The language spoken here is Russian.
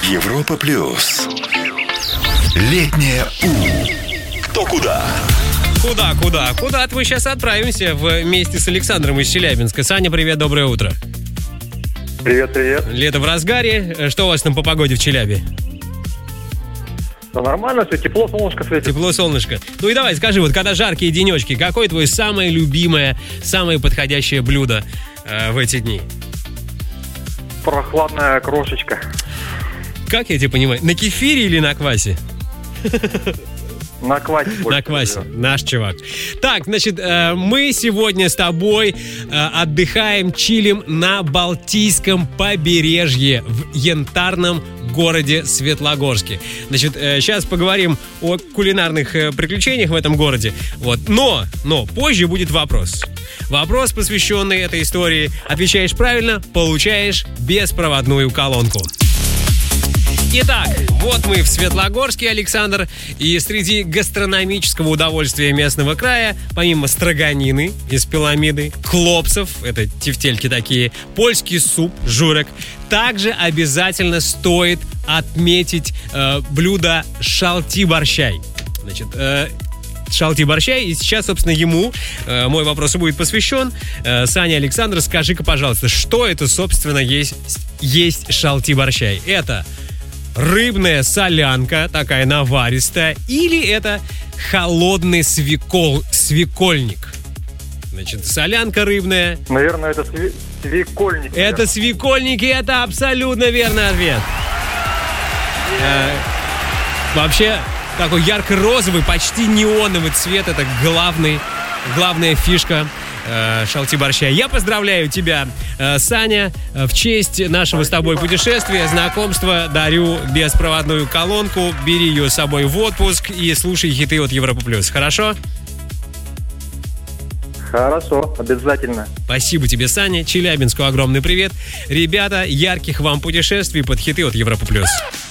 Европа плюс. Летнее У. Кто куда? Куда мы сейчас отправимся вместе с Александром из Челябинска. Саня, привет, доброе утро. Привет. Лето в разгаре. Что у вас там по погоде в Челябе? Да нормально все, тепло, солнышко светит. Тепло, солнышко. Ну и давай, скажи, вот когда жаркие денечки, какое твое самое любимое, самое подходящее блюдо в эти дни? Прохладная крошечка. Как я тебя понимаю, на кефире или на квасе? На квасе. На квасе, наш чувак. Так, значит, мы сегодня с тобой отдыхаем, чилим на Балтийском побережье в янтарном городе Светлогорске. Значит, сейчас поговорим о кулинарных приключениях в этом городе. Вот. Но позже будет вопрос. Вопрос, посвященный этой истории. Отвечаешь правильно, получаешь беспроводную колонку. Итак, вот мы в Светлогорске, Александр, и среди гастрономического удовольствия местного края, помимо строганины из пиламиды, хлопцев, это тефтельки такие, польский суп, журек, также обязательно стоит отметить блюдо шалти-борщай. Значит, шалти-борщай, и сейчас, собственно, ему мой вопрос и будет посвящен. Саня, Александр, скажи-ка, пожалуйста, что это, собственно, есть шалти-борщай? Это рыбная солянка, такая наваристая, или это холодный свекольник? Значит, солянка рыбная. Наверное, это свекольник. Это свекольник, и это абсолютно верный ответ. Вообще, такой ярко-розовый, почти неоновый цвет, это главная фишка шалти-борща. Я поздравляю тебя, Саня. В честь нашего с тобой путешествия, знакомства дарю беспроводную колонку. Бери ее с собой в отпуск и слушай хиты от Европа плюс. Хорошо? Хорошо, обязательно. Спасибо тебе, Саня. Челябинску огромный привет. Ребята, ярких вам путешествий под хиты от Европа плюс.